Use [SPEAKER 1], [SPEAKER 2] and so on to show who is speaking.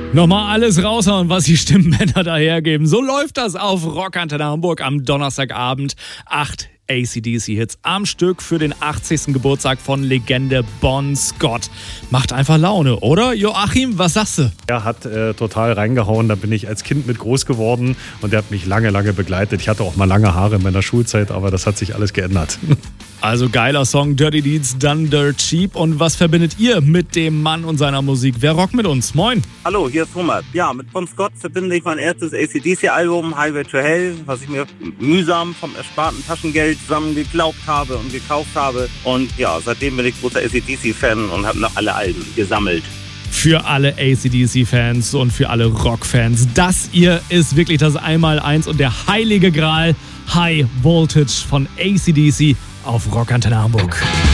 [SPEAKER 1] Nochmal alles raushauen, was die Stimmbänder dahergeben. So läuft das auf Rockantenne Hamburg am Donnerstagabend. 8 AC/DC-Hits am Stück für den 80. Geburtstag von Legende Bon Scott. Macht einfach Laune, oder? Joachim, was sagst du?
[SPEAKER 2] Er hat total reingehauen, da bin ich als Kind mit groß geworden und der hat mich lange, lange begleitet. Ich hatte auch mal lange Haare in meiner Schulzeit, aber das hat sich alles geändert.
[SPEAKER 1] Also geiler Song, Dirty Deeds Done Dirt Cheap. Und was verbindet ihr mit dem Mann und seiner Musik? Wer rockt mit uns? Moin.
[SPEAKER 3] Hallo, hier ist Thomas. Ja, mit Bon Scott verbinde ich mein erstes AC/DC-Album Highway to Hell, was ich mir mühsam vom ersparten Taschengeld zusammen geglaubt habe und gekauft habe. Und ja, seitdem bin ich großer AC/DC-Fan und habe noch alle Alben gesammelt.
[SPEAKER 1] Für alle AC/DC-Fans und für alle Rock-Fans. Das hier ist wirklich das Einmaleins und der heilige Gral High Voltage von AC/DC auf Rockantenne Hamburg.